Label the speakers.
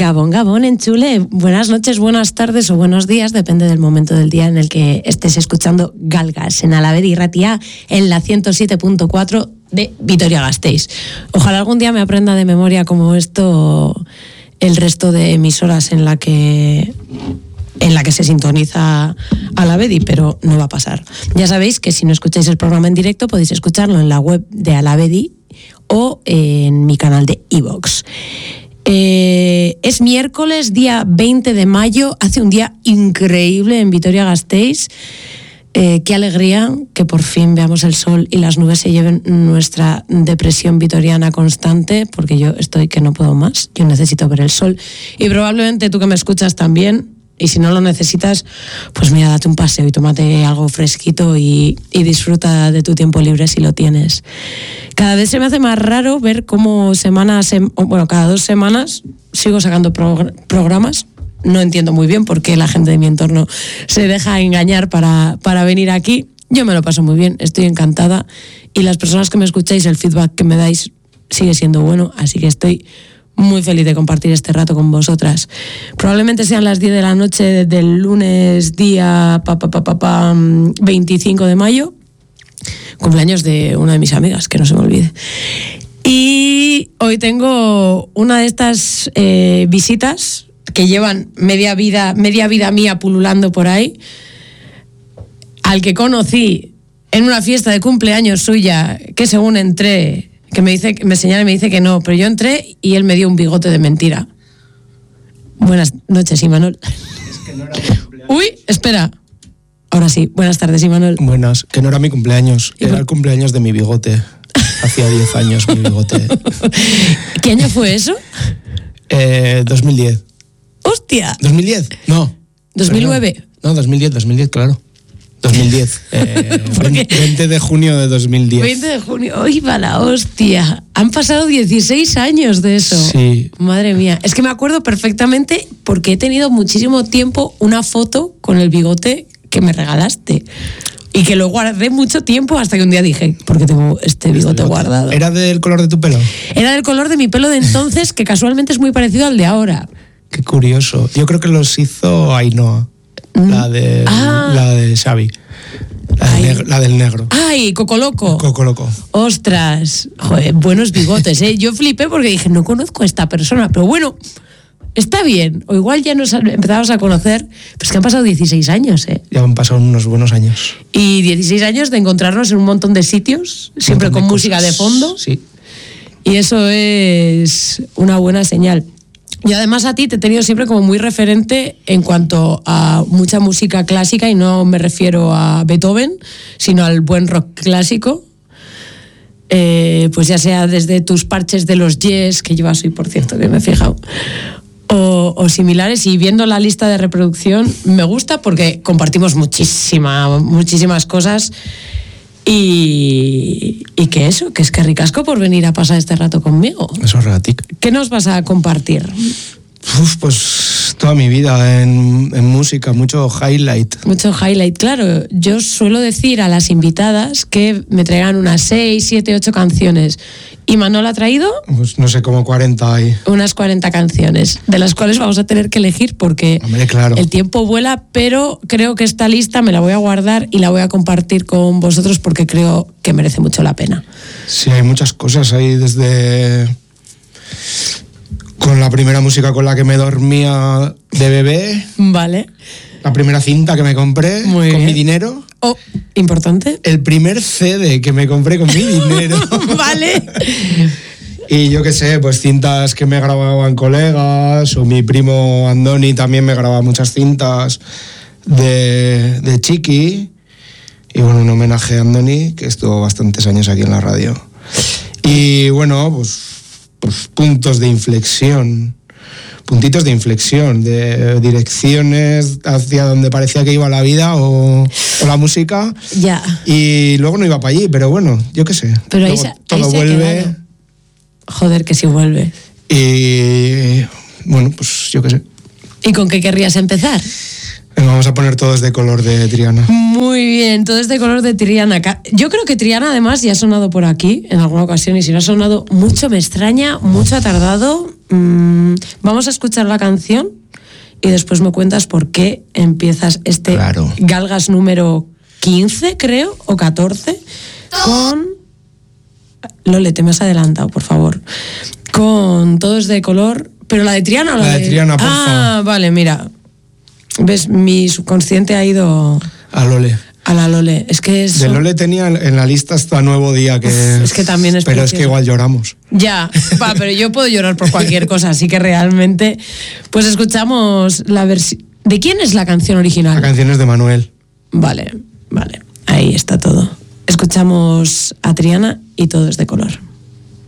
Speaker 1: Gabón, Gabón, enchule. Buenas noches, buenas tardes o buenos días, depende del momento del día en el que estés escuchando Galgas en Alavedi Irratia en la 107.4 de Vitoria-Gasteiz. Ojalá algún día me aprenda de memoria como esto el resto de emisoras en la que se sintoniza Alavedi, pero no va a pasar. Ya sabéis que si no escucháis el programa en directo podéis escucharlo en la web de Alavedi o en mi canal de iVoox. Es miércoles, día 20 de mayo, hace un día increíble en Vitoria-Gasteiz. Qué alegría que por fin veamos el sol y las nubes se lleven nuestra depresión vitoriana constante, porque yo estoy que no puedo más, yo necesito ver el sol. Y probablemente tú que me escuchas también, y si no lo necesitas, pues mira, date un paseo y tómate algo fresquito y disfruta de tu tiempo libre si lo tienes. Cada vez se me hace más raro ver cómo cada 2 semanas sigo sacando programas. No entiendo muy bien por qué la gente de mi entorno se deja engañar para venir aquí. Yo me lo paso muy bien, estoy encantada. Y las personas que me escucháis, el feedback que me dais sigue siendo bueno, así que estoy muy feliz de compartir este rato con vosotras. Probablemente sean las 10 de la noche del lunes, día 25 de mayo, cumpleaños de una de mis amigas, que no se me olvide. Y hoy tengo una de estas visitas que llevan media vida mía pululando por ahí, al que conocí en una fiesta de cumpleaños suya, que según entré, que me señala y me dice que no, pero yo entré y él me dio un bigote de mentira. Buenas noches, Imanol.
Speaker 2: Es que no era mi cumpleaños.
Speaker 1: Uy, espera. Ahora sí, buenas tardes, Imanol.
Speaker 2: Buenas, que no era mi cumpleaños, era el cumpleaños de mi bigote. Hacía 10 años mi bigote.
Speaker 1: ¿Qué año fue eso?
Speaker 2: 2010.
Speaker 1: ¡Hostia!
Speaker 2: ¿2010? No.
Speaker 1: ¿2009?
Speaker 2: Perdón. No, 2010, claro. 2010. 20 de junio de 2010.
Speaker 1: 20 de junio. ¡Uy, va la hostia! Han pasado 16 años de eso.
Speaker 2: Sí.
Speaker 1: Madre mía. Es que me acuerdo perfectamente porque he tenido muchísimo tiempo una foto con el bigote que me regalaste. Y que lo guardé mucho tiempo hasta que un día dije, ¿por qué tengo este bigote guardado?
Speaker 2: ¿Era del color de tu pelo?
Speaker 1: Era del color de mi pelo de entonces, que casualmente es muy parecido al de ahora.
Speaker 2: Qué curioso. Yo creo que los hizo Ainhoa. La de Xavi. La del negro.
Speaker 1: ¡Ay, Coco Loco!
Speaker 2: Coco Loco.
Speaker 1: ¡Ostras! Joder, buenos bigotes, ¿eh? Yo flipé porque dije, no conozco a esta persona, pero bueno, está bien. O igual ya nos empezamos a conocer, pero es que han pasado 16 años, ¿eh?
Speaker 2: Ya han pasado unos buenos años.
Speaker 1: Y 16 años de encontrarnos en un montón de sitios, siempre con música de fondo.
Speaker 2: Sí.
Speaker 1: Y eso es una buena señal. Y además a ti te he tenido siempre como muy referente en cuanto a mucha música clásica, y no me refiero a Beethoven, sino al buen rock clásico. Pues ya sea desde tus parches de los Yes, que llevas hoy, por cierto, que me he fijado, o similares, y viendo la lista de reproducción me gusta porque compartimos muchísimas cosas. Y que eso, que es que ricasco por venir a pasar este rato conmigo.
Speaker 2: Eso es ratic.
Speaker 1: ¿Qué nos vas a compartir?
Speaker 2: Pues toda mi vida en música, mucho highlight.
Speaker 1: Mucho highlight, claro. Yo suelo decir a las invitadas que me traigan unas 6, 7, 8 canciones. ¿Y Manol ha traído?
Speaker 2: Pues no sé, como 40 hay.
Speaker 1: Unas 40 canciones, de las cuales vamos a tener que elegir porque
Speaker 2: Hombre, claro,
Speaker 1: el tiempo vuela, pero creo que esta lista me la voy a guardar y la voy a compartir con vosotros porque creo que merece mucho la pena.
Speaker 2: Sí, hay muchas cosas ahí, desde con la primera música con la que me dormía de bebé.
Speaker 1: Vale.
Speaker 2: La primera cinta que me compré
Speaker 1: Muy
Speaker 2: con
Speaker 1: bien.
Speaker 2: mi dinero.
Speaker 1: Oh, importante.
Speaker 2: El primer CD que me compré con mi dinero.
Speaker 1: Vale.
Speaker 2: Y yo qué sé, pues cintas que me grababan colegas, o mi primo Andoni también me grababa muchas cintas de Chiqui. Y bueno, un homenaje a Andoni, que estuvo bastantes años aquí en la radio. Y bueno, pues puntitos de inflexión, de direcciones hacia donde parecía que iba la vida o la música.
Speaker 1: Ya.
Speaker 2: Y luego no iba para allí, pero bueno, yo qué sé.
Speaker 1: Pero ahí
Speaker 2: todo
Speaker 1: se ha
Speaker 2: vuelve.
Speaker 1: quedado. Joder, que sí vuelve.
Speaker 2: Y bueno, pues yo qué sé.
Speaker 1: ¿Y con qué querrías empezar?
Speaker 2: Venga, vamos a poner todo de color de Triana.
Speaker 1: Muy bien, todo este color de Triana. Yo creo que Triana además ya ha sonado por aquí en alguna ocasión, y si no ha sonado mucho me extraña, mucho ha tardado. Vamos vamos a escuchar la canción y después me cuentas por qué empiezas este Galgas número 15, creo, o 14, con... Lole, te me has adelantado, por favor. Con Todo es de color, pero la de Triana o
Speaker 2: la de Triana, por favor.
Speaker 1: Ah, vale, mira. ¿Ves? Mi subconsciente ha ido...
Speaker 2: A Lole.
Speaker 1: A la Lole. Es que eso...
Speaker 2: De Lole tenía en la lista hasta Nuevo Día, que
Speaker 1: es que también es
Speaker 2: pero precioso. Es que igual lloramos.
Speaker 1: Ya, pero yo puedo llorar por cualquier cosa, así que realmente... Pues escuchamos la versión... ¿De quién es la canción original?
Speaker 2: La canción es de Manuel.
Speaker 1: Vale. Ahí está todo. Escuchamos a Triana y Todo es de color.